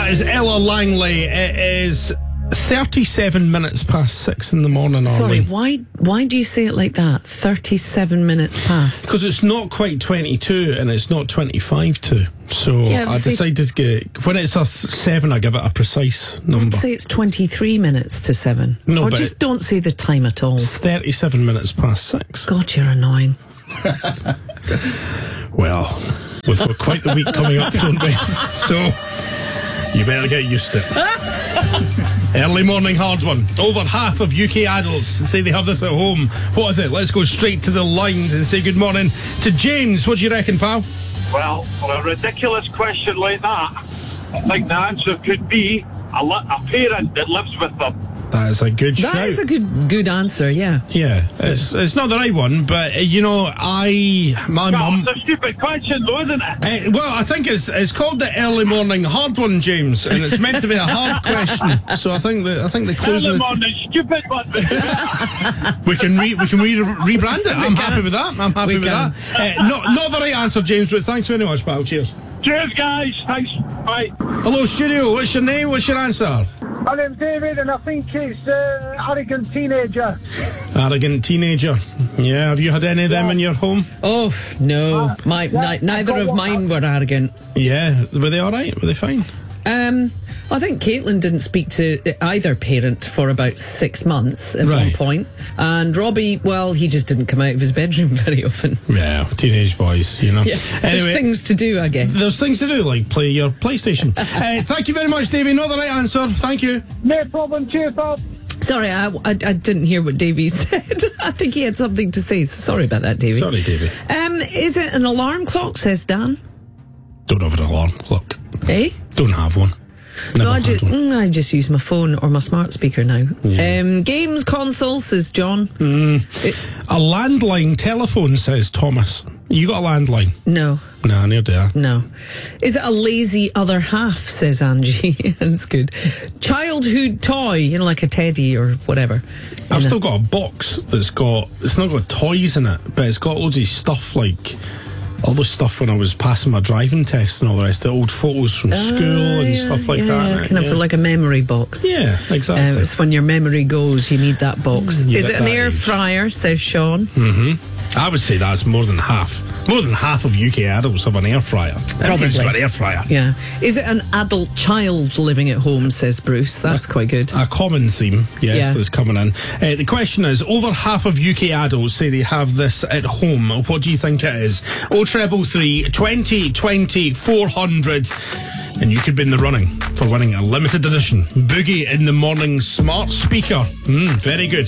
That is Ella Langley. It is 37 minutes past 6 in the morning, Sorry, Arlene. why do you say it like that? 37 minutes past. Because it's not quite 22 and it's not 25 to. So I decided to get, when it's a 7, I give it a precise number. I'd say it's 23 minutes to 7. No, or but just don't say the time at all. It's 37 minutes past 6. God, you're annoying. Well, we've got quite the week coming up, don't we? So you better get used to it. Early morning hard one. Over half of UK adults say they have this at home. What is it? Let's go straight to the lines and say good morning to James. What do you reckon, pal? Well, for a ridiculous question like that, I think the answer could be a parent that lives with them. That is a good shout. That is a good answer, yeah. Yeah, it's not the right one, but you know, my mum. It's a stupid question, though, isn't it? Well, I think it's called the early morning hard one, James, and it's meant to be a hard question. So I think the clues. Early morning stupid one. we can rebrand it. I'm happy with that. I'm happy with that. Not the right answer, James, but thanks very much, pal. Cheers. Cheers, guys. Thanks. Bye. Hello, studio. What's your name? What's your answer? My name's David, and I think it's arrogant teenager. Arrogant teenager. Yeah. Have you had any of them in your home? Oh no, neither of mine were arrogant. Yeah. Were they all right? Were they fine? I think Caitlin didn't speak to either parent for about 6 months at one point. And Robbie, well, he just didn't come out of his bedroom very often. Yeah, teenage boys, you know. Yeah, there's things to do, I guess. There's things to do, like play your PlayStation. Thank you very much, Davey. Not the right answer. Thank you. No problem. Cheers, Bob. Sorry, I didn't hear what Davey said. I think he had something to say. Sorry about that, Davey. Sorry, Davey. Is it an alarm clock, says Dan? Don't have an alarm clock. Eh? Don't have one. No, I just use my phone or my smart speaker now. Yeah. Games console, says John. A landline telephone, says Thomas. You got a landline? No. No, near there. No. Is it a lazy other half, says Angie. That's good. Childhood toy, like a teddy or whatever. I've still got a box it's not got toys in it, but it's got loads of stuff like all the stuff when I was passing my driving test and all the rest, the old photos from school and stuff like that. Kind of like a memory box. Yeah, exactly. It's when your memory goes, you need that box. Is it an air fryer, says Sean? Mm-hmm. I would say that's more than half. More than half of UK adults have an air fryer. Everybody's got an air fryer. Yeah. Is it an adult child living at home, says Bruce? That's quite good. A common theme, yes, that's coming in. The question is, over half of UK adults say they have this at home. What do you think it is? 0333 20 20 400. And you could be in the running for winning a limited edition Boogie in the Morning smart speaker. Very good.